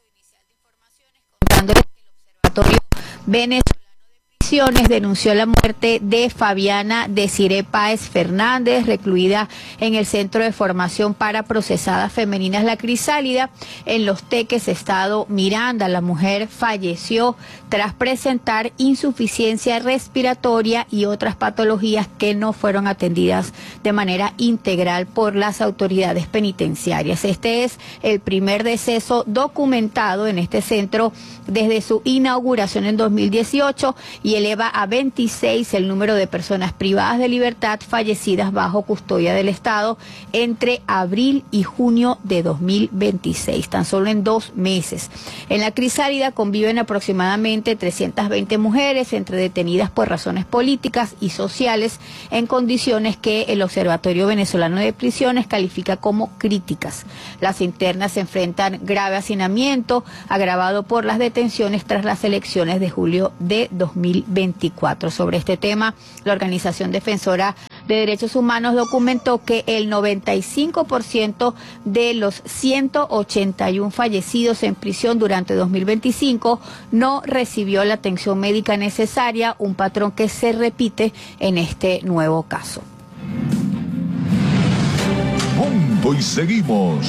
contándoles que el Observatorio Venezolano de Prisiones denunció la muerte de Fabiana Desiré Páez Fernández, recluida en el Centro de Formación para Procesadas Femeninas La Crisálida, en Los Teques, estado Miranda. La mujer falleció tras presentar insuficiencia respiratoria y otras patologías que no fueron atendidas de manera integral por las autoridades penitenciarias. Este es el primer deceso documentado en este centro desde su inauguración en 2018 y eleva a 26 el número de personas privadas de libertad fallecidas bajo custodia del Estado entre abril y junio de 2026, tan solo en 2 meses. En La Crisálida conviven aproximadamente 320 mujeres, entre detenidas por razones políticas y sociales, en condiciones que el Observatorio Venezolano de Prisiones califica como críticas. Las internas se enfrentan grave hacinamiento, agravado por las detenciones tras las elecciones de julio de 2024. Sobre este tema, la Organización Defensora de Derechos Humanos documentó que el 95% de los 181 fallecidos en prisión durante 2025 no recibió la atención médica necesaria, un patrón que se repite en este nuevo caso. Punto y seguimos.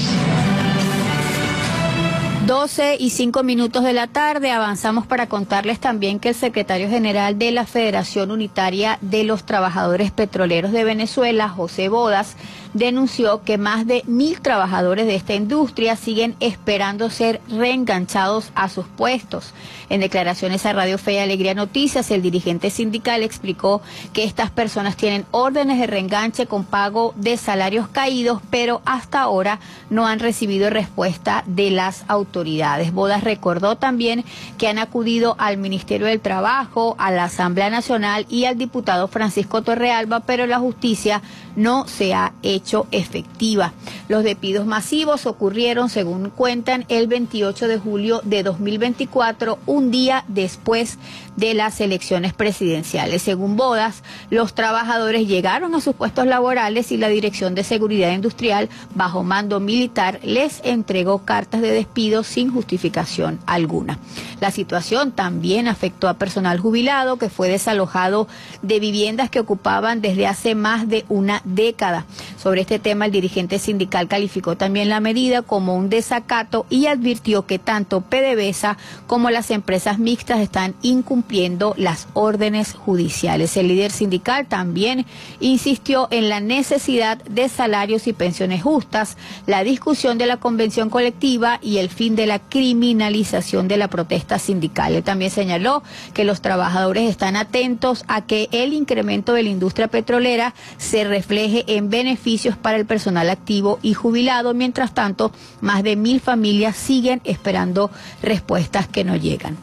12:05 de la tarde, avanzamos para contarles también que el secretario general de la Federación Unitaria de los Trabajadores Petroleros de Venezuela, José Bodas, denunció que más de 1.000 trabajadores de esta industria siguen esperando ser reenganchados a sus puestos. En declaraciones a Radio Fe y Alegría Noticias, el dirigente sindical explicó que estas personas tienen órdenes de reenganche con pago de salarios caídos, pero hasta ahora no han recibido respuesta de las autoridades. Bodas recordó también que han acudido al Ministerio del Trabajo, a la Asamblea Nacional y al diputado Francisco Torrealba, pero la justicia no se ha hecho efectiva. Los despidos masivos ocurrieron, según cuentan, el 28 de julio de 2024, un día después de las elecciones presidenciales. Según Bodas, los trabajadores llegaron a sus puestos laborales y la Dirección de Seguridad Industrial, bajo mando militar, les entregó cartas de despido sin justificación alguna. La situación también afectó a personal jubilado que fue desalojado de viviendas que ocupaban desde hace más de una década. Sobre este tema, el dirigente sindical calificó también la medida como un desacato y advirtió que tanto PDVSA como las empresas mixtas están incumpliendo las órdenes judiciales. El líder sindical también insistió en la necesidad de salarios y pensiones justas, la discusión de la convención colectiva y el fin de la criminalización de la protesta sindical. Él también señaló que los trabajadores están atentos a que el incremento de la industria petrolera se refleje en beneficios para el personal activo y jubilado. Mientras tanto, más de 1.000 familias siguen esperando respuestas que no llegan.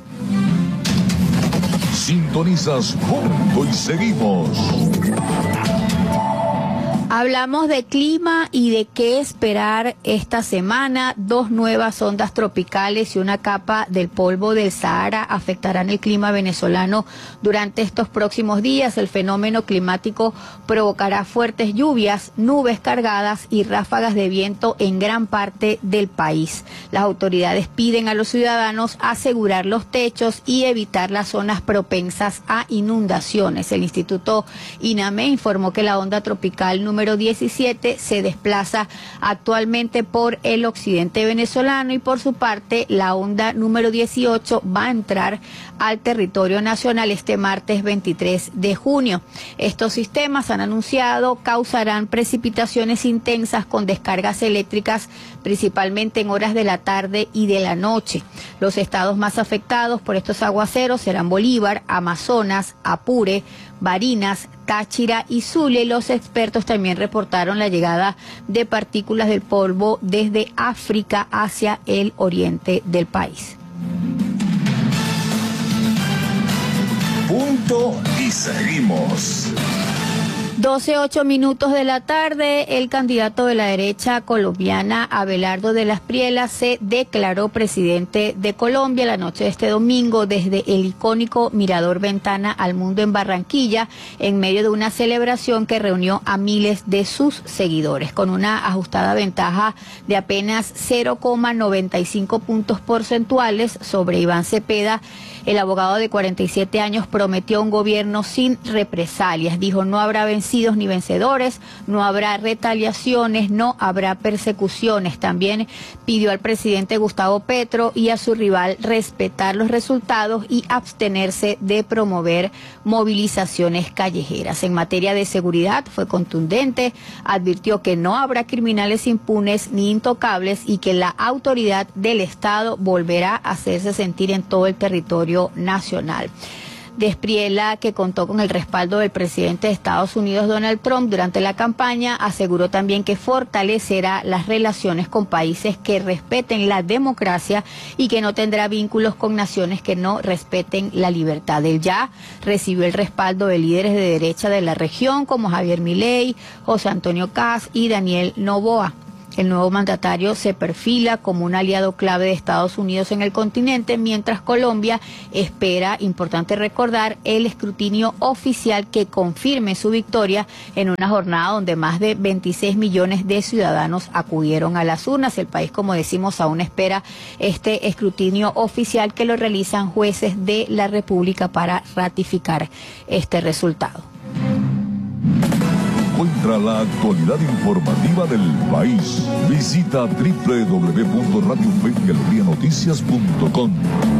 Sintonizas Punto y seguimos. Hablamos de clima y de qué esperar esta semana. 2 nuevas ondas tropicales y una capa del polvo del Sahara afectarán el clima venezolano durante estos próximos días. El fenómeno climático provocará fuertes lluvias, nubes cargadas y ráfagas de viento en gran parte del país. Las autoridades piden a los ciudadanos asegurar los techos y evitar las zonas propensas a inundaciones. El Instituto INAME informó que la onda tropical número 17 se desplaza actualmente por el occidente venezolano y por su parte la onda número 18 va a entrar al territorio nacional este martes 23 de junio. Estos sistemas, han anunciado, causarán precipitaciones intensas con descargas eléctricas principalmente en horas de la tarde y de la noche. Los estados más afectados por estos aguaceros serán Bolívar, Amazonas, Apure, Barinas, Táchira y Zulia. Los expertos también reportaron la llegada de partículas del polvo desde África hacia el oriente del país. Punto y seguimos. 12:08 de la tarde, el candidato de la derecha colombiana, Abelardo de las Prielas, se declaró presidente de Colombia la noche de este domingo desde el icónico Mirador Ventana al Mundo en Barranquilla, en medio de una celebración que reunió a miles de sus seguidores, con una ajustada ventaja de apenas 0,95 puntos porcentuales sobre Iván Cepeda. El abogado de 47 años prometió un gobierno sin represalias. Dijo: no habrá vencidos ni vencedores, no habrá retaliaciones, no habrá persecuciones. También pidió al presidente Gustavo Petro y a su rival respetar los resultados y abstenerse de promover movilizaciones callejeras. En materia de seguridad fue contundente, advirtió que no habrá criminales impunes ni intocables y que la autoridad del Estado volverá a hacerse sentir en todo el territorio nacional. Despriela, que contó con el respaldo del presidente de Estados Unidos, Donald Trump, durante la campaña, aseguró también que fortalecerá las relaciones con países que respeten la democracia y que no tendrá vínculos con naciones que no respeten la libertad. Él ya recibió el respaldo de líderes de derecha de la región como Javier Milei, José Antonio Kast y Daniel Noboa. El nuevo mandatario se perfila como un aliado clave de Estados Unidos en el continente, mientras Colombia espera, importante recordar, el escrutinio oficial que confirme su victoria en una jornada donde más de 26 millones de ciudadanos acudieron a las urnas. El país, como decimos, aún espera este escrutinio oficial que lo realizan jueces de la República para ratificar este resultado. Encuentra la actualidad informativa del país. Visita www.radiofeyalegrianoticias.com.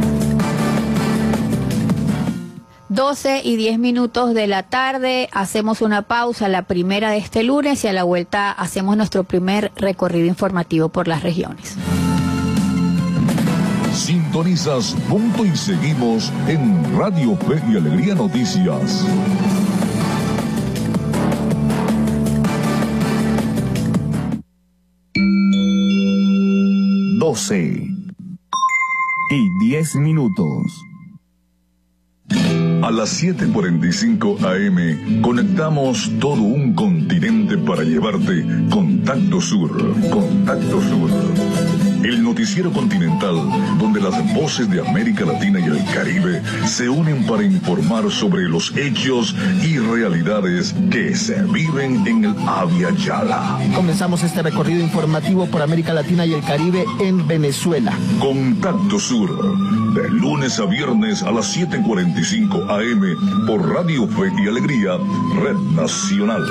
12:10 de la tarde, hacemos una pausa, la primera de este lunes, y a la vuelta hacemos nuestro primer recorrido informativo por las regiones. Sintonizas Punto y Seguimos en Radio Fe y Alegría Noticias. 12:10. A las 7:45 AM conectamos todo un continente para llevarte Contacto Sur. Contacto Sur. El noticiero continental donde las voces de América Latina y el Caribe se unen para informar sobre los hechos y realidades que se viven en el Abya Yala. Comenzamos este recorrido informativo por América Latina y el Caribe en Venezuela. Contacto Sur, de lunes a viernes a las 7:45 AM por Radio Fe y Alegría, Red Nacional.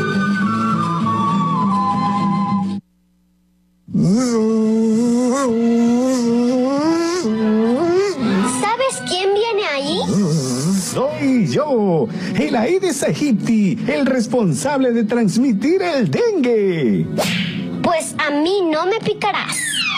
¿Sabes quién viene ahí? Soy yo, el Aedes aegypti, el responsable de transmitir el dengue. Pues a mí no me picarás.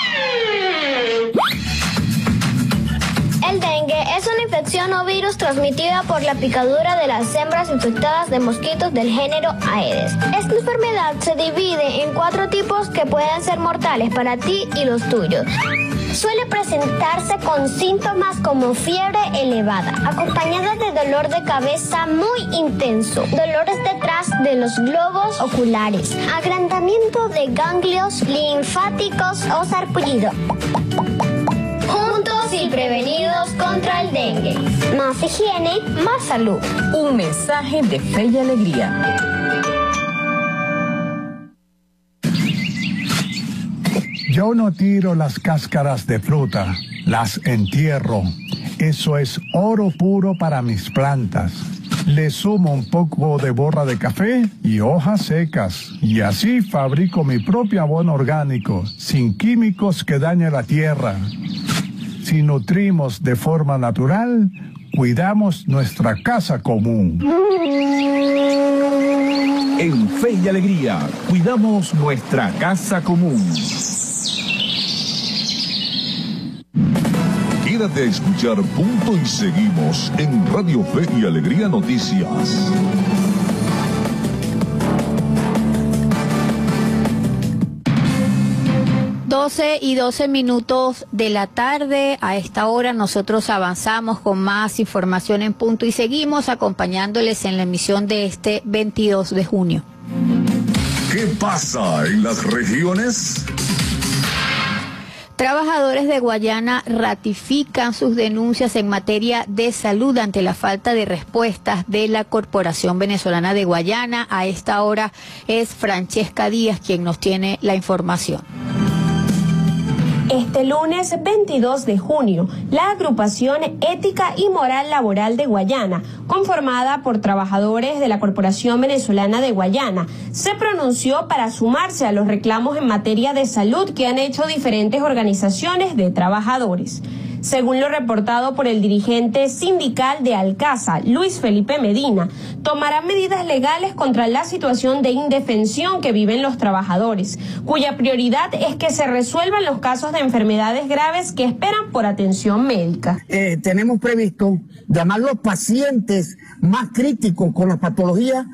El dengue es una infección o virus transmitida por la picadura de las hembras infectadas de mosquitos del género Aedes. Esta enfermedad se divide en 4 tipos que pueden ser mortales para ti y los tuyos. Suele presentarse con síntomas como fiebre elevada, acompañada de dolor de cabeza muy intenso, dolores detrás de los globos oculares, agrandamiento de ganglios linfáticos o sarpullido. Juntos y prevenidos contra el dengue. Más higiene, más salud. Un mensaje de Fe y Alegría. Yo no tiro las cáscaras de fruta, las entierro. Eso es oro puro para mis plantas. Le sumo un poco de borra de café y hojas secas. Y así fabrico mi propio abono orgánico, sin químicos que dañen la tierra. Si nutrimos de forma natural, cuidamos nuestra casa común. En Fe y Alegría, cuidamos nuestra casa común. Quédate a escuchar Punto y Seguimos en Radio Fe y Alegría Noticias. 12:12 de la tarde. A esta hora nosotros avanzamos con más información en punto y seguimos acompañándoles en la emisión de este 22 de junio. ¿Qué pasa en las regiones? Trabajadores de Guayana ratifican sus denuncias en materia de salud ante la falta de respuestas de la Corporación Venezolana de Guayana. A esta hora es Francesca Díaz quien nos tiene la información. Este lunes 22 de junio, la agrupación Ética y Moral Laboral de Guayana, conformada por trabajadores de la Corporación Venezolana de Guayana, se pronunció para sumarse a los reclamos en materia de salud que han hecho diferentes organizaciones de trabajadores. Según lo reportado por el dirigente sindical de Alcaza, Luis Felipe Medina, tomarán medidas legales contra la situación de indefensión que viven los trabajadores, cuya prioridad es que se resuelvan los casos de enfermedades graves que esperan por atención médica. Tenemos previsto llamar a los pacientes más críticos con las patologías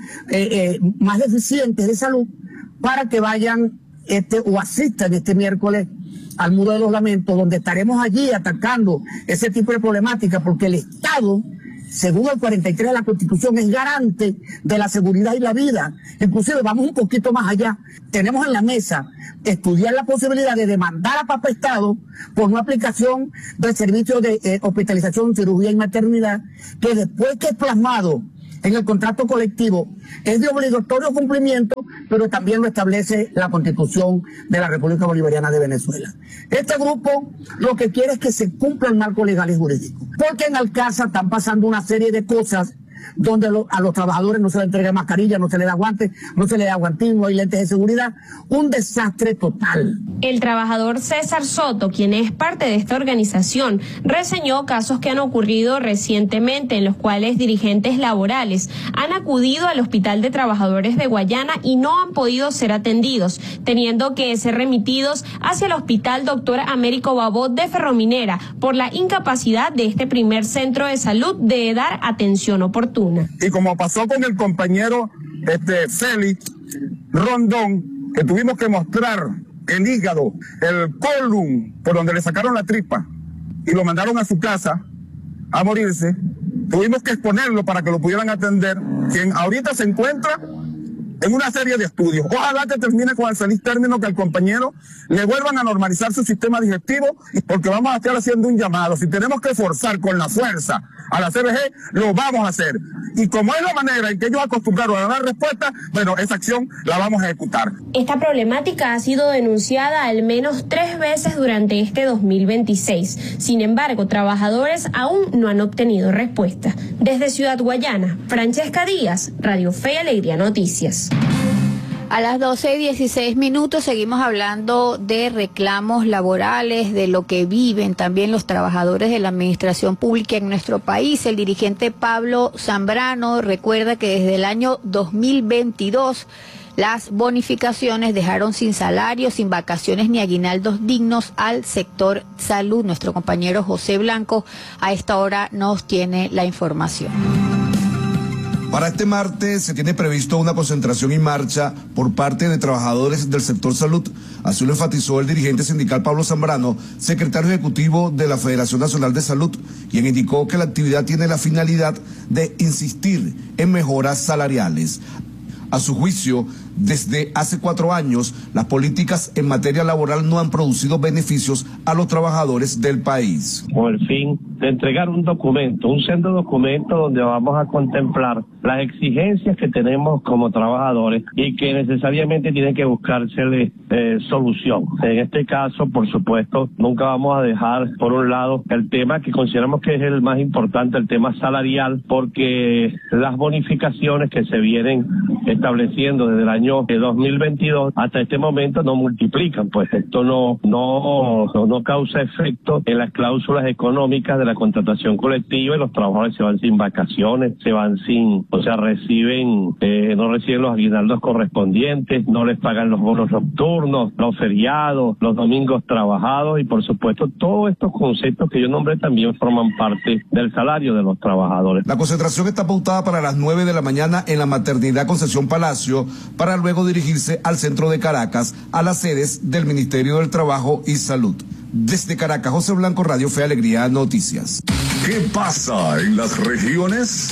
más deficientes de salud para que vayan o asistan este miércoles al Muro de los Lamentos, donde estaremos allí atacando ese tipo de problemática, porque el Estado, según el 43 de la Constitución, es garante de la seguridad y la vida. Inclusive vamos un poquito más allá. Tenemos en la mesa estudiar la posibilidad de demandar a Papa Estado por una aplicación del servicio de hospitalización, cirugía y maternidad, que después que es plasmado en el contrato colectivo es de obligatorio cumplimiento, pero también lo establece la Constitución de la República Bolivariana de Venezuela. Este grupo lo que quiere es que se cumpla el marco legal y jurídico, porque en Alcaza están pasando una serie de cosas donde a los trabajadores no se les entrega mascarilla, no se les da guantes, no se les da guantín, no hay lentes de seguridad, un desastre total. El trabajador César Soto, quien es parte de esta organización, reseñó casos que han ocurrido recientemente en los cuales dirigentes laborales han acudido al Hospital de Trabajadores de Guayana y no han podido ser atendidos, teniendo que ser remitidos hacia el Hospital Dr. Américo Babot de Ferrominera por la incapacidad de este primer centro de salud de dar atención oportuna. Y como pasó con el compañero Félix Rondón, que tuvimos que mostrar el hígado, el colon, por donde le sacaron la tripa y lo mandaron a su casa a morirse, tuvimos que exponerlo para que lo pudieran atender, quien ahorita se encuentra en una serie de estudios. Ojalá que termine con el feliz término, que al compañero le vuelvan a normalizar su sistema digestivo, porque vamos a estar haciendo un llamado. Si tenemos que forzar con la fuerza a la CBG, lo vamos a hacer. Y como es la manera en que ellos acostumbraron a dar respuesta, bueno, esa acción la vamos a ejecutar. Esta problemática ha sido denunciada al menos 3 veces durante este 2026. Sin embargo, trabajadores aún no han obtenido respuesta. Desde Ciudad Guayana, Francesca Díaz, Radio Fe y Alegría Noticias. A las 12:16 seguimos hablando de reclamos laborales, de lo que viven también los trabajadores de la administración pública en nuestro país. El dirigente Pablo Zambrano recuerda que desde el año 2022 las bonificaciones dejaron sin salario, sin vacaciones ni aguinaldos dignos al sector salud. Nuestro compañero José Blanco a esta hora nos tiene la información. Para este martes se tiene previsto una concentración y marcha por parte de trabajadores del sector salud. Así lo enfatizó el dirigente sindical Pablo Zambrano, secretario ejecutivo de la Federación Nacional de Salud, quien indicó que la actividad tiene la finalidad de insistir en mejoras salariales. A su juicio, desde hace 4 años, las políticas en materia laboral no han producido beneficios a los trabajadores del país. Con el fin de entregar un documento, un centro documento donde vamos a contemplar las exigencias que tenemos como trabajadores y que necesariamente tienen que buscársele solución. En este caso, por supuesto, nunca vamos a dejar por un lado el tema que consideramos que es el más importante, el tema salarial, porque las bonificaciones que se vienen estableciendo desde el año 2022 hasta este momento no multiplican, pues esto no causa efecto en las cláusulas económicas de la contratación colectiva y los trabajadores se van sin vacaciones, no reciben los aguinaldos correspondientes, no les pagan los bonos nocturnos, los feriados, los domingos trabajados y por supuesto todos estos conceptos que yo nombré también forman parte del salario de los trabajadores. La concentración está pautada para las 9 de la mañana en la Maternidad Concepción Palacio para para luego dirigirse al centro de Caracas, a las sedes del Ministerio del Trabajo y Salud. Desde Caracas, José Blanco, Radio Fe y Alegría Noticias. ¿Qué pasa en las regiones?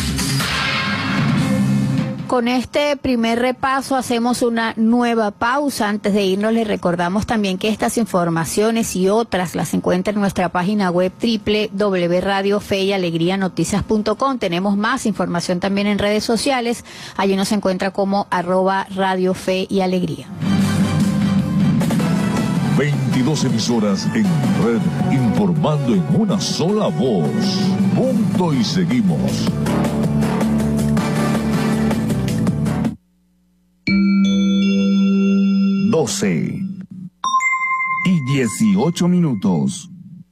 Con este primer repaso hacemos una nueva pausa. Antes de irnos les recordamos también que estas informaciones y otras las encuentran en nuestra página web www.radiofeyalegrianoticias.com. Tenemos más información también en redes sociales. Allí nos encuentra como @Radio Fe y Alegría. 22 emisoras en red, informando en una sola voz. Punto y seguimos. 12:18.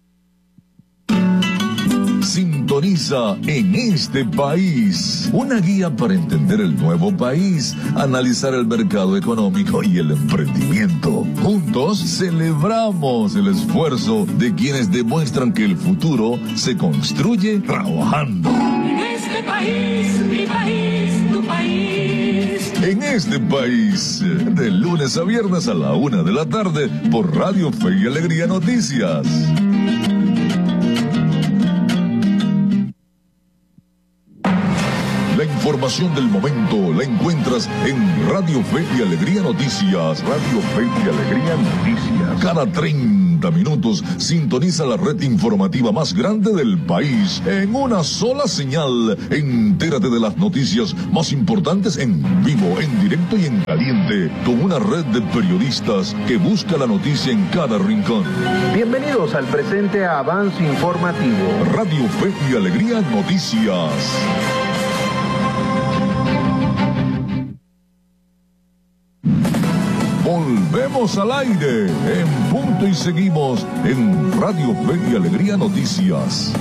Sintoniza En este País, una guía para entender el nuevo país, analizar el mercado económico y el emprendimiento. Juntos celebramos el esfuerzo de quienes demuestran que el futuro se construye trabajando. En este país, mi país, tu país. En este país, de lunes a viernes a la 1 de la tarde, por Radio Fe y Alegría Noticias. La información del momento la encuentras en Radio Fe y Alegría Noticias. Radio Fe y Alegría Noticias. Cada 30 minutos sintoniza la red informativa más grande del país en una sola señal. Entérate de las noticias más importantes en vivo, en directo y en caliente, con una red de periodistas que busca la noticia en cada rincón. Bienvenidos al presente avance informativo. Radio Fe y Alegría Noticias. Volvemos al aire en punto y seguimos en Radio Fe y Alegría Noticias.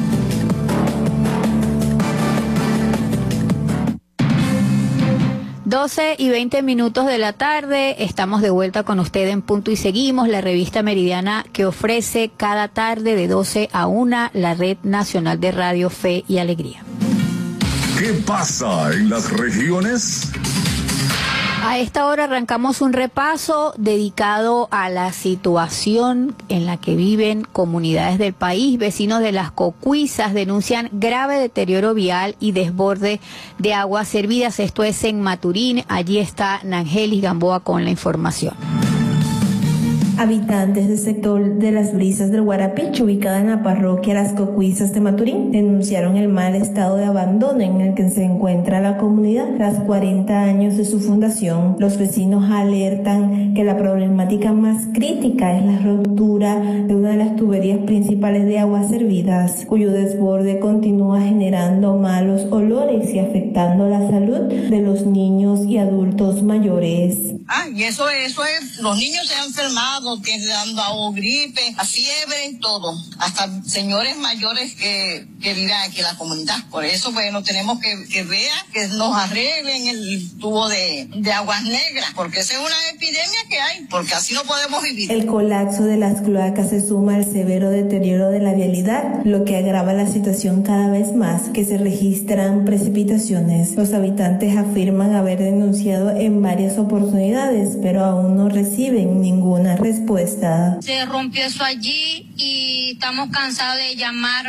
Doce y 20 minutos de la tarde, estamos de vuelta con usted en Punto y Seguimos, la revista meridiana que ofrece cada tarde de 12 a 1 la Red Nacional de Radio Fe y Alegría. ¿Qué pasa en las regiones? A esta hora arrancamos un repaso dedicado a la situación en la que viven comunidades del país. Vecinos de Las Cocuizas denuncian grave deterioro vial y desborde de aguas servidas. Esto es en Maturín. Allí está Nangelis Gamboa con la información. Habitantes del sector de Las Brisas del Guarapiche, ubicada en la parroquia Las Cocuizas de Maturín, denunciaron el mal estado de abandono en el que se encuentra la comunidad tras 40 años de su fundación. Los vecinos alertan que la problemática más crítica es la ruptura de una de las tuberías principales de aguas servidas, cuyo desborde continúa generando malos olores y afectando la salud de los niños y adultos mayores. Y eso es, los niños se han enfermado, que dando a gripe, a fiebre, todo, hasta señores mayores que viven aquí en la comunidad. Por eso, bueno, tenemos que ver, que nos arreglen el tubo de aguas negras, porque esa es una epidemia que hay, porque así no podemos vivir. El colapso de las cloacas se suma al severo deterioro de la vialidad, lo que agrava la situación cada vez más, que se registran precipitaciones. Los habitantes afirman haber denunciado en varias oportunidades, pero aún no reciben ninguna respuesta. Se rompió eso allí y estamos cansados de llamar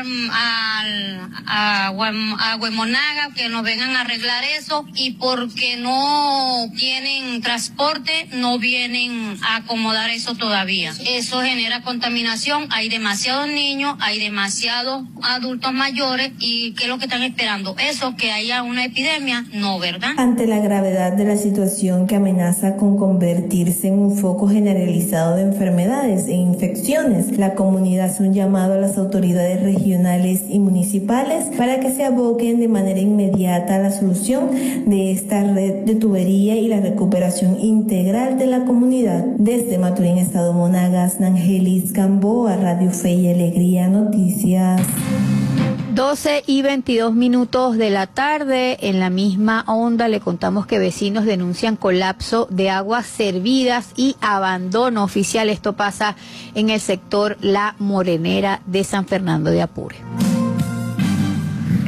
a Huemonaga que nos vengan a arreglar eso, y porque no tienen transporte no vienen a acomodar eso todavía. Eso genera contaminación, hay demasiados niños, hay demasiados adultos mayores, y ¿qué es lo que están esperando? Eso, que haya una epidemia, no, ¿verdad? Ante la gravedad de la situación que amenaza con convertirse en un foco generalizado de enfermedades e infecciones, la comunidad hace un llamado a las autoridades regionales y municipales para que se aboquen de manera inmediata a la solución de esta red de tubería y la recuperación integral de la comunidad. Desde Maturín, Estado Monagas, Nangelis Gamboa, Radio Fe y Alegría Noticias. 12 y 22 minutos de la tarde, en la misma onda le contamos que vecinos denuncian colapso de aguas servidas y abandono oficial. Esto pasa en el sector La Morenera de San Fernando de Apure.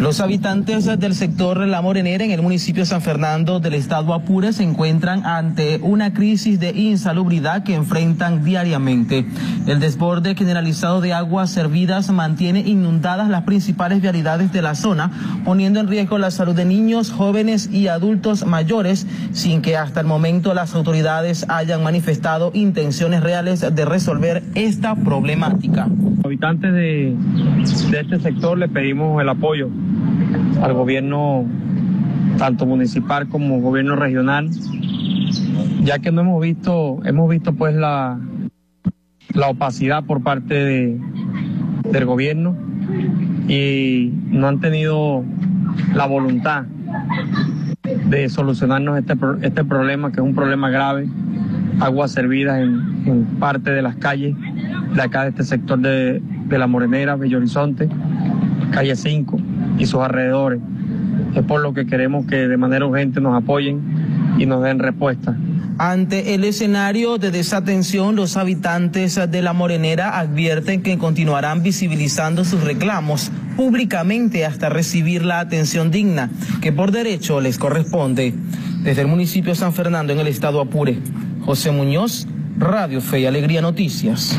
Los habitantes del sector La Morenera en el municipio de San Fernando del estado Apure se encuentran ante una crisis de insalubridad que enfrentan diariamente. El desborde generalizado de aguas servidas mantiene inundadas las principales vialidades de la zona, poniendo en riesgo la salud de niños, jóvenes y adultos mayores, sin que hasta el momento las autoridades hayan manifestado intenciones reales de resolver esta problemática. Habitantes de este sector le pedimos el apoyo al gobierno, tanto municipal como gobierno regional, ya que no hemos visto pues la opacidad por parte del gobierno y no han tenido la voluntad de solucionarnos este problema, que es un problema grave. Aguas servidas en parte de las calles de acá de este sector de La Morenera, Bello Horizonte, calle 5 y sus alrededores. Es por lo que queremos que de manera urgente nos apoyen y nos den respuesta. Ante el escenario de desatención, los habitantes de La Morenera advierten que continuarán visibilizando sus reclamos públicamente hasta recibir la atención digna que por derecho les corresponde. Desde el municipio de San Fernando en el estado Apure, José Muñoz, Radio Fe y Alegría Noticias.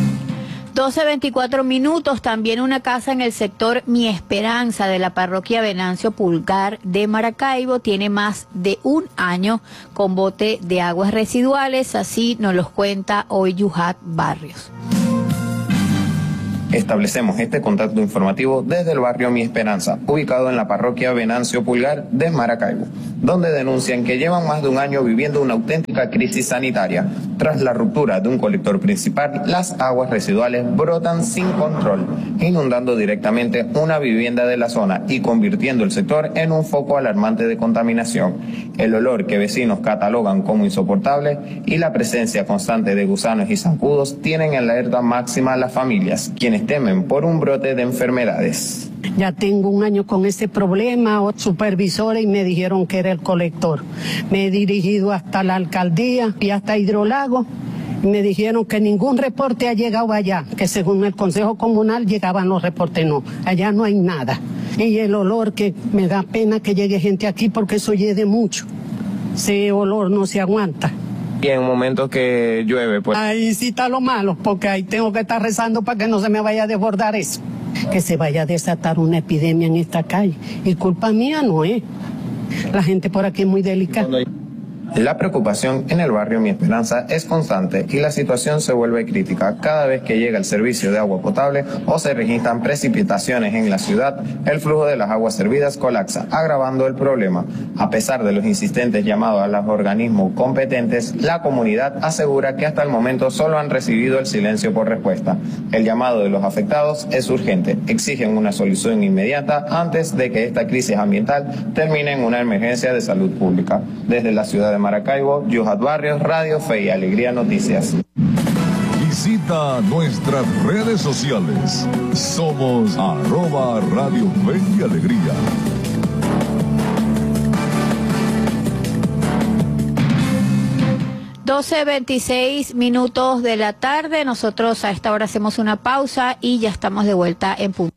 12:24 minutos, también una casa en el sector Mi Esperanza de la parroquia Venancio Pulgar de Maracaibo tiene más de un año con bote de aguas residuales, así nos los cuenta hoy Yuhat Barrios. Establecemos este contacto informativo desde el barrio Mi Esperanza, ubicado en la parroquia Venancio Pulgar de Maracaibo, donde denuncian que llevan más de un año viviendo una auténtica crisis sanitaria. Tras la ruptura de un colector principal, las aguas residuales brotan sin control, inundando directamente una vivienda de la zona y convirtiendo el sector en un foco alarmante de contaminación. El olor que vecinos catalogan como insoportable y la presencia constante de gusanos y zancudos tienen en alerta máxima a las familias, quienes temen por un brote de enfermedades. Ya tengo un año con ese problema, supervisores, y me dijeron que era el colector. Me he dirigido hasta la alcaldía y hasta Hidrolago. Y me dijeron que ningún reporte ha llegado allá, que según el Consejo Comunal llegaban los reportes. No, allá no hay nada. Y el olor, que me da pena que llegue gente aquí porque eso hiede mucho. Ese olor no se aguanta. Y en momentos que llueve, pues... Ahí sí está lo malo, porque ahí tengo que estar rezando para que no se me vaya a desbordar eso. Que se vaya a desatar una epidemia en esta calle. Y culpa mía no es. La gente por aquí es muy delicada. La preocupación en el barrio Mi Esperanza es constante y la situación se vuelve crítica cada vez que llega el servicio de agua potable o se registran precipitaciones en la ciudad. El flujo de las aguas servidas colapsa, agravando el problema. A pesar de los insistentes llamados a los organismos competentes, la comunidad asegura que hasta el momento solo han recibido el silencio por respuesta. El llamado de los afectados es urgente. Exigen una solución inmediata antes de que esta crisis ambiental termine en una emergencia de salud pública. Desde la ciudad de Maracaibo, Yuhat Barrios, Radio Fe y Alegría Noticias. Visita nuestras redes sociales. Somos @Radio Fe y Alegría. (12:26 de la tarde). Nosotros a esta hora hacemos una pausa y ya estamos de vuelta en punto.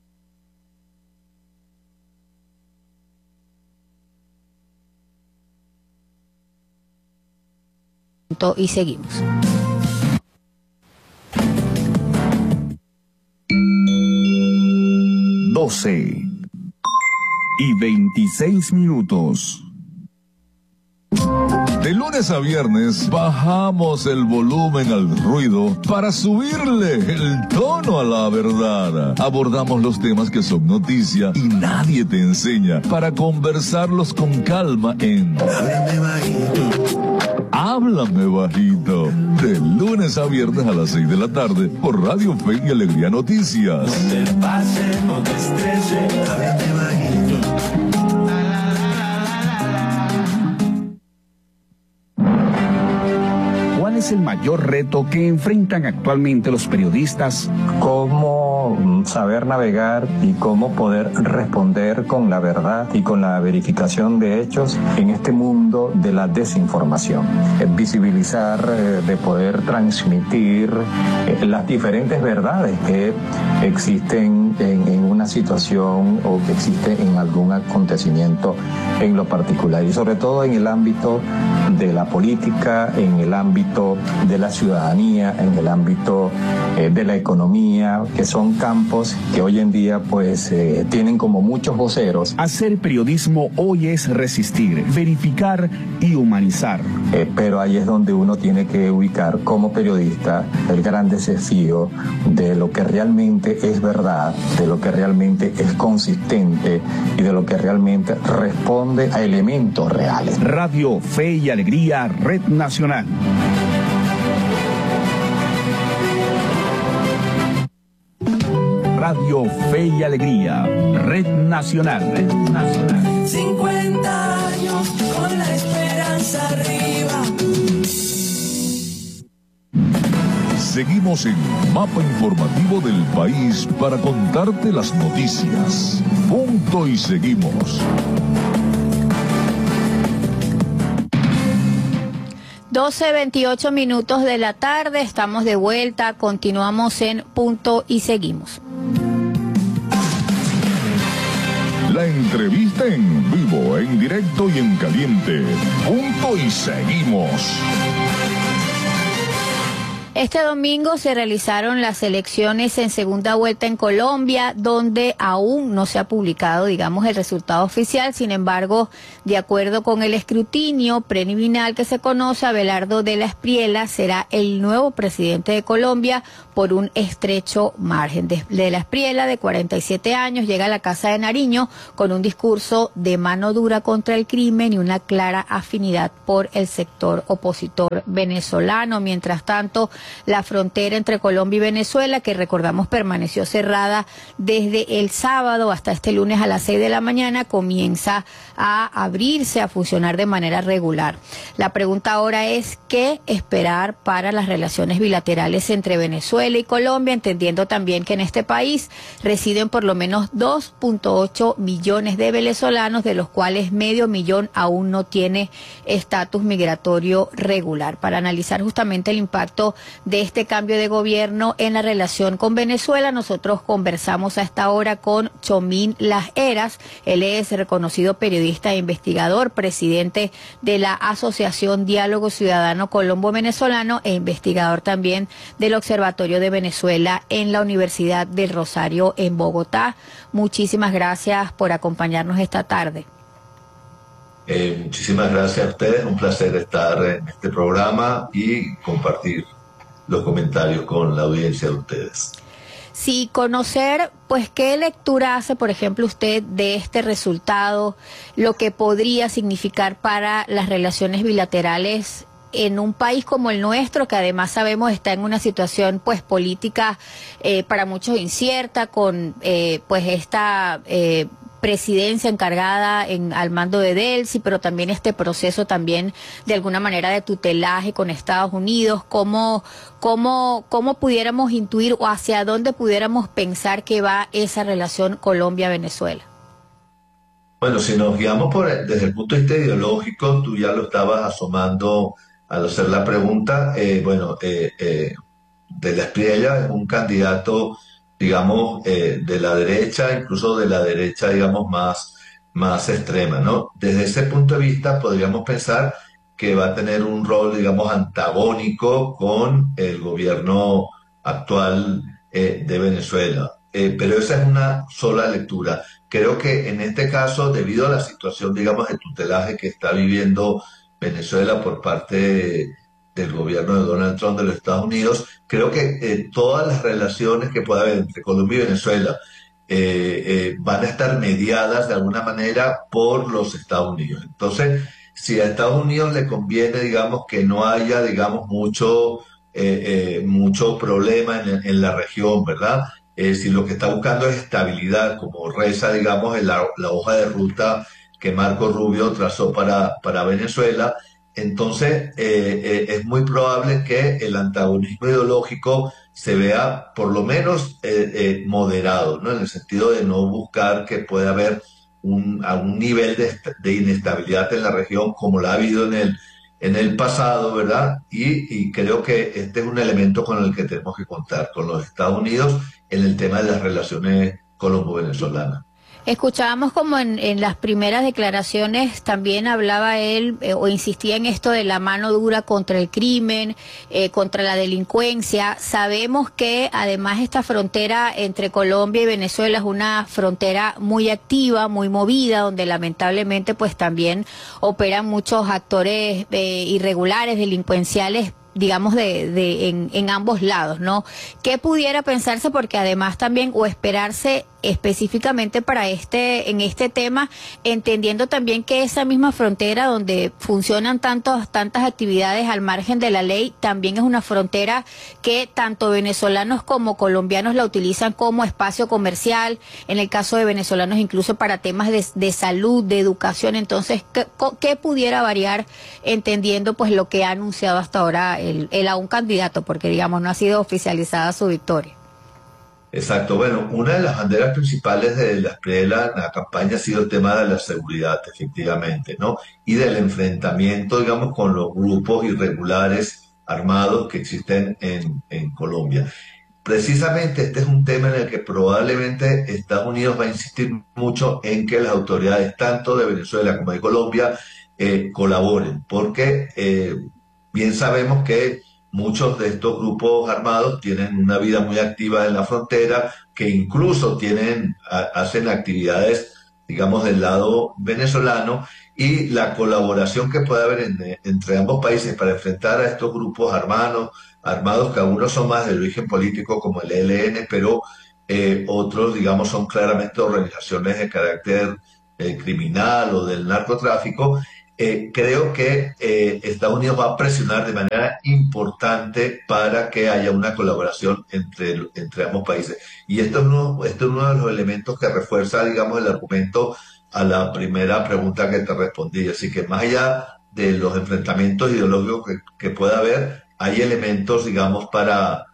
Y seguimos. 12:26. De lunes a viernes bajamos el volumen al ruido para subirle el tono a la verdad. Abordamos los temas que son noticia y nadie te enseña para conversarlos con calma en Háblame Bajito. De lunes a viernes a las 6 de la tarde por Radio Fe y Alegría Noticias. No te pase, no te estrese, háblame bajito. ¿Cuál es el mayor reto que enfrentan actualmente los periodistas? Cómo saber navegar y cómo poder responder con la verdad y con la verificación de hechos en este mundo de la desinformación. Visibilizar, de poder transmitir las diferentes verdades que existen en una alguna situación o que existe en algún acontecimiento en lo particular, y sobre todo en el ámbito de la política, en el ámbito de la ciudadanía, en el ámbito de la economía, que son campos que hoy en día pues tienen como muchos voceros. Hacer periodismo hoy es resistir, verificar y humanizar. Pero ahí es donde uno tiene que ubicar como periodista el gran desafío de lo que realmente es verdad, de lo que realmente es consistente y de lo que realmente responde a elementos reales. Radio Fe y Alegría, Red Nacional. Radio Fe y Alegría, Red Nacional. Red Nacional. 50 años con la esperanza arriba. Seguimos en Mapa Informativo del País para contarte las noticias. Punto y seguimos. 12:28 minutos de la tarde, estamos de vuelta, continuamos en Punto y seguimos. La entrevista en vivo, en directo y en caliente. Punto y seguimos. Este domingo se realizaron las elecciones en segunda vuelta en Colombia, donde aún no se ha publicado, digamos, el resultado oficial. Sin embargo, de acuerdo con el escrutinio preliminar que se conoce, Abelardo de la Espriella será el nuevo presidente de Colombia por un estrecho margen. De la Espriella, de 47 años, llega a la Casa de Nariño con un discurso de mano dura contra el crimen y una clara afinidad por el sector opositor venezolano. Mientras tanto, la frontera entre Colombia y Venezuela, que recordamos permaneció cerrada desde el sábado hasta este lunes a las 6 de la mañana, comienza a abrirse, a funcionar de manera regular. La pregunta ahora es ¿qué esperar para las relaciones bilaterales entre Venezuela y Colombia, entendiendo también que en este país residen por lo menos 2.8 millones de venezolanos, de los cuales medio millón aún no tiene estatus migratorio regular? Para analizar justamente el impacto de este cambio de gobierno en la relación con Venezuela, nosotros conversamos a esta hora con Chomín Las Heras. Él es reconocido periodista e investigador, presidente de la Asociación Diálogo Ciudadano Colombo-Venezolano e investigador también del Observatorio de Venezuela en la Universidad del Rosario en Bogotá. Muchísimas gracias por acompañarnos esta tarde. Muchísimas gracias a ustedes, un placer estar en este programa y compartir los comentarios con la audiencia de ustedes. Sí, conocer, pues, qué lectura hace, por ejemplo, usted de este resultado, lo que podría significar para las relaciones bilaterales en un país como el nuestro, que además sabemos está en una situación, pues, política para muchos incierta, con pues esta presidencia encargada al mando de Delcy, pero también este proceso también de alguna manera de tutelaje con Estados Unidos. ¿Cómo pudiéramos intuir o hacia dónde pudiéramos pensar que va esa relación Colombia-Venezuela? Bueno, si nos guiamos desde el punto de vista ideológico, tú ya lo estabas asomando al hacer la pregunta. De la Espriella es un candidato, digamos, de la derecha, incluso de la derecha, digamos, más extrema, ¿no? Desde ese punto de vista podríamos pensar que va a tener un rol, digamos, antagónico con el gobierno actual de Venezuela. Pero esa es una sola lectura. Creo que en este caso, debido a la situación, digamos, de tutelaje que está viviendo Venezuela por parte del gobierno de Donald Trump de los Estados Unidos, creo que todas las relaciones que pueda haber entre Colombia y Venezuela van a estar mediadas de alguna manera por los Estados Unidos. Entonces, si a Estados Unidos le conviene, digamos, que no haya, digamos, mucho problema en la región, ¿verdad? Si lo que está buscando es estabilidad, como reza, digamos, en la hoja de ruta que Marco Rubio trazó para Venezuela, entonces es muy probable que el antagonismo ideológico se vea por lo menos moderado, ¿no? En el sentido de no buscar que pueda haber algún nivel de inestabilidad en la región como la ha habido en el pasado, ¿verdad? Y creo que este es un elemento con el que tenemos que contar con los Estados Unidos en el tema de las relaciones colombo-venezolana. Escuchábamos como en las primeras declaraciones también hablaba él o insistía en esto de la mano dura contra el crimen, contra la delincuencia. Sabemos que además esta frontera entre Colombia y Venezuela es una frontera muy activa, muy movida, donde lamentablemente pues también operan muchos actores irregulares, delincuenciales, digamos, en ambos lados, ¿no? ¿Qué pudiera pensarse? Porque además también, o esperarse específicamente para en este tema, entendiendo también que esa misma frontera donde funcionan tantas actividades al margen de la ley, también es una frontera que tanto venezolanos como colombianos la utilizan como espacio comercial, en el caso de venezolanos incluso para temas de salud, de educación. Entonces, ¿qué pudiera variar entendiendo pues lo que ha anunciado hasta ahora el aún candidato, porque digamos no ha sido oficializada su victoria? Exacto, bueno, una de las banderas principales de la Espriella en la campaña ha sido el tema de la seguridad, efectivamente, ¿no? Y del enfrentamiento, digamos, con los grupos irregulares armados que existen en Colombia. Precisamente este es un tema en el que probablemente Estados Unidos va a insistir mucho en que las autoridades, tanto de Venezuela como de Colombia, colaboren, porque bien sabemos que muchos de estos grupos armados tienen una vida muy activa en la frontera, que incluso hacen actividades, digamos, del lado venezolano, y la colaboración que puede haber entre ambos países para enfrentar a estos grupos armados, que algunos son más de origen político como el ELN, pero otros, digamos, son claramente organizaciones de carácter criminal o del narcotráfico. Creo que Estados Unidos va a presionar de manera importante para que haya una colaboración entre ambos países. Y esto es uno de los elementos que refuerza, digamos, el argumento a la primera pregunta que te respondí. Así que más allá de los enfrentamientos ideológicos que pueda haber, hay elementos, digamos, para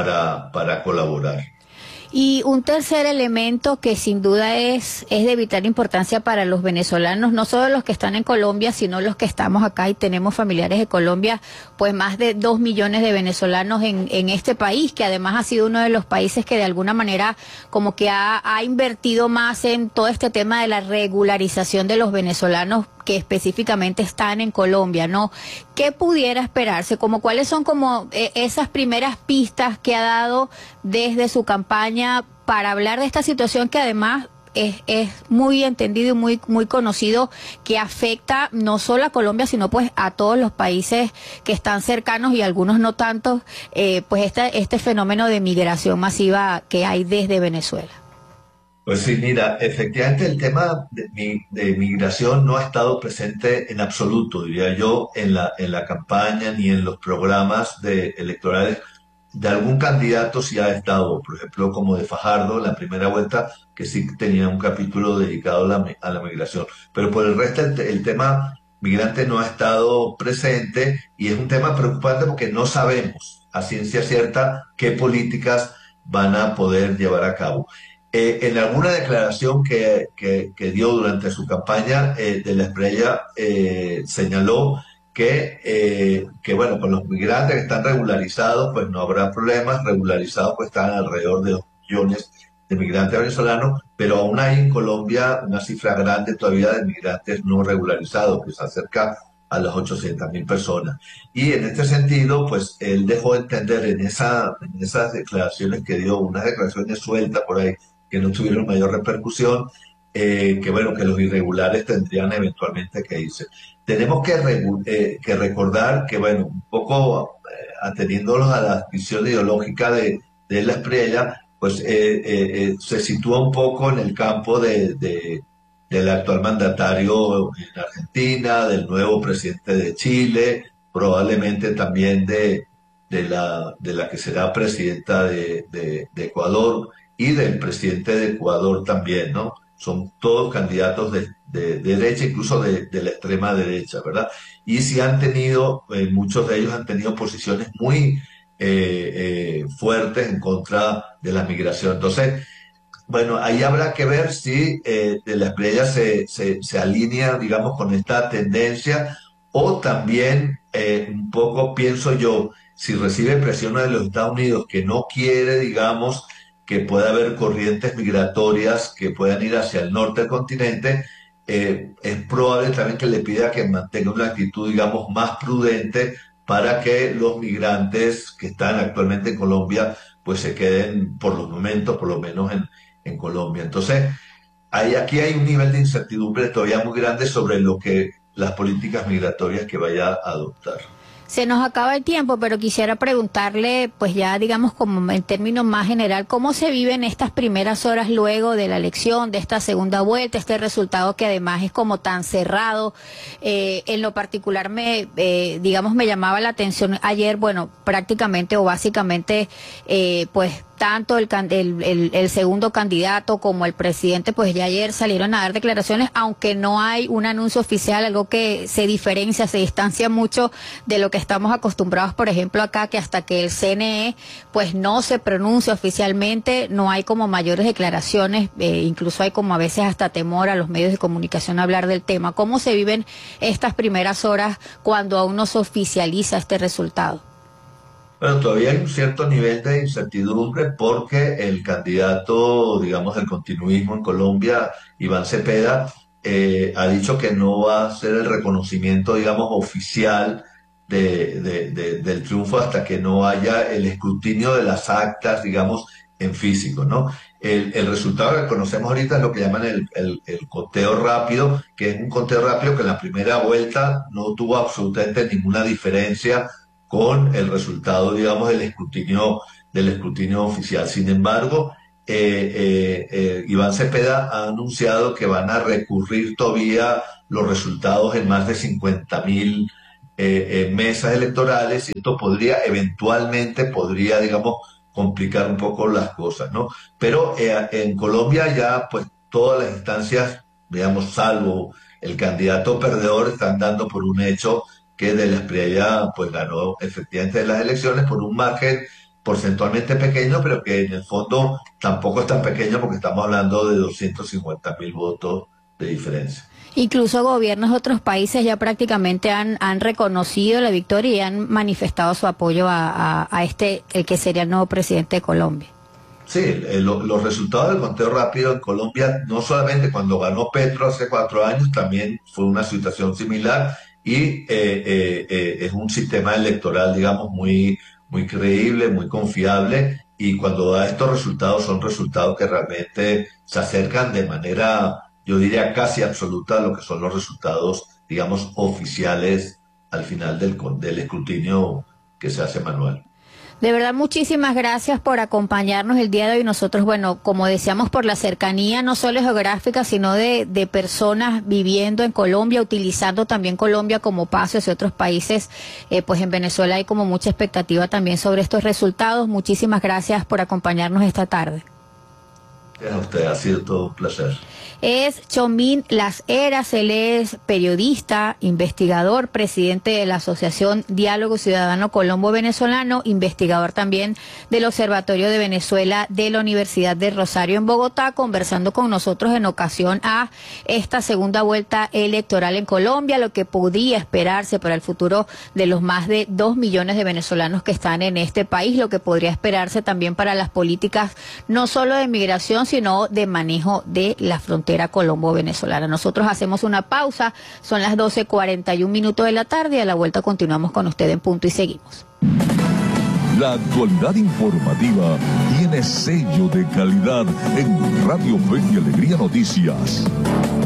colaborar. Y un tercer elemento que sin duda es de vital importancia para los venezolanos, no solo los que están en Colombia, sino los que estamos acá y tenemos familiares de Colombia, pues más de 2 millones de venezolanos en este país, que además ha sido uno de los países que de alguna manera como que ha invertido más en todo este tema de la regularización de los venezolanos que específicamente están en Colombia, ¿no? ¿Qué pudiera esperarse? ¿Cuáles son esas primeras pistas que ha dado desde su campaña para hablar de esta situación que además es muy entendido y muy conocido, que afecta no solo a Colombia, sino pues a todos los países que están cercanos y algunos no tanto, pues este fenómeno de migración masiva que hay desde Venezuela? Pues sí, mira, efectivamente el tema de migración no ha estado presente en absoluto, diría yo, en la campaña ni en los programas electorales. De algún candidato sí ha estado, por ejemplo, como de Fajardo, en la primera vuelta, que sí tenía un capítulo dedicado a la migración. Pero por el resto el tema migrante no ha estado presente, y es un tema preocupante porque no sabemos a ciencia cierta qué políticas van a poder llevar a cabo. En alguna declaración que dio durante su campaña, de la Espriella señaló que bueno, con los migrantes que están regularizados, pues no habrá problemas. Regularizados pues están alrededor de 2 millones de migrantes venezolanos, pero aún hay en Colombia una cifra grande todavía de migrantes no regularizados, que se acerca a las 800.000 personas. Y en este sentido, pues él dejó de entender en esas declaraciones que dio, unas declaraciones sueltas por ahí, que no tuvieron mayor repercusión, que bueno, que los irregulares tendrían eventualmente que irse. Tenemos que recordar que, bueno, un poco ateniéndolos a la visión ideológica de la Espriella, pues se sitúa un poco en el campo del actual mandatario en Argentina, del nuevo presidente de Chile, probablemente también de la que será presidenta de Ecuador, y del presidente de Ecuador también, ¿no? Son todos candidatos de derecha, incluso de la extrema derecha, ¿verdad? Y sí han tenido, muchos de ellos han tenido posiciones muy fuertes en contra de la migración. Entonces, bueno, ahí habrá que ver si de la Espriella se alinea, digamos, con esta tendencia, o también un poco, pienso yo, si recibe presión de los Estados Unidos, que no quiere, digamos, que pueda haber corrientes migratorias que puedan ir hacia el norte del continente, es probable también que le pida que mantenga una actitud, digamos, más prudente para que los migrantes que están actualmente en Colombia pues se queden por los momentos, por lo menos en Colombia. Entonces, aquí hay un nivel de incertidumbre todavía muy grande sobre lo que las políticas migratorias que vaya a adoptar. Se nos acaba el tiempo, pero quisiera preguntarle, pues ya digamos como en términos más general, ¿cómo se viven estas primeras horas luego de la elección, de esta segunda vuelta, este resultado que además es como tan cerrado? En lo particular me llamaba la atención ayer, bueno, prácticamente o básicamente, pues tanto el segundo candidato como el presidente, pues ya ayer salieron a dar declaraciones, aunque no hay un anuncio oficial, algo que se diferencia, se distancia mucho de lo que estamos acostumbrados, por ejemplo, acá, que hasta que el CNE pues no se pronuncia oficialmente, no hay como mayores declaraciones, incluso hay como a veces hasta temor a los medios de comunicación a hablar del tema. ¿Cómo se viven estas primeras horas cuando aún no se oficializa este resultado? Bueno, todavía hay un cierto nivel de incertidumbre porque el candidato, digamos, del continuismo en Colombia, Iván Cepeda, ha dicho que no va a hacer el reconocimiento, digamos, oficial del triunfo hasta que no haya el escrutinio de las actas, digamos, en físico, ¿no? El resultado que conocemos ahorita es lo que llaman el conteo rápido, que es un conteo rápido que en la primera vuelta no tuvo absolutamente ninguna diferencia con el resultado, digamos, del escrutinio oficial. Sin embargo, Iván Cepeda ha anunciado que van a recurrir todavía los resultados en más de 50.000 mesas electorales, y esto eventualmente podría, digamos, complicar un poco las cosas, ¿no? Pero en Colombia ya, pues, todas las instancias, digamos, salvo el candidato perdedor, están dando por un hecho que de la Espriella pues ganó efectivamente las elecciones por un margen porcentualmente pequeño, pero que en el fondo tampoco es tan pequeño porque estamos hablando de 250.000 votos de diferencia. Incluso gobiernos de otros países ya prácticamente han reconocido la victoria y han manifestado su apoyo a el que sería el nuevo presidente de Colombia. Sí, los resultados del conteo rápido en Colombia, no solamente cuando ganó Petro hace 4 años, también fue una situación similar. Y es un sistema electoral, digamos, muy creíble, muy confiable, y cuando da estos resultados son resultados que realmente se acercan de manera, yo diría, casi absoluta a lo que son los resultados, digamos, oficiales al final del escrutinio que se hace manual. De verdad, muchísimas gracias por acompañarnos el día de hoy. Nosotros, bueno, como decíamos, por la cercanía no solo geográfica, sino de personas viviendo en Colombia, utilizando también Colombia como paso hacia otros países, pues en Venezuela hay como mucha expectativa también sobre estos resultados. Muchísimas gracias por acompañarnos esta tarde. A usted, ha sido todo un placer. Es Chomín Las Heras, él es periodista, investigador, presidente de la Asociación Diálogo Ciudadano Colombo Venezolano, investigador también del Observatorio de Venezuela de la Universidad de Rosario en Bogotá, conversando con nosotros en ocasión a esta segunda vuelta electoral en Colombia, lo que podía esperarse para el futuro de los más de 2 millones de venezolanos que están en este país, lo que podría esperarse también para las políticas no solo de migración, sino de manejo de la frontera colombo-venezolana. Nosotros hacemos una pausa, son las 12:41 de la tarde, y a la vuelta continuamos con usted en Punto y Seguimos. La actualidad informativa tiene sello de calidad en Radio Fe y Alegría Noticias.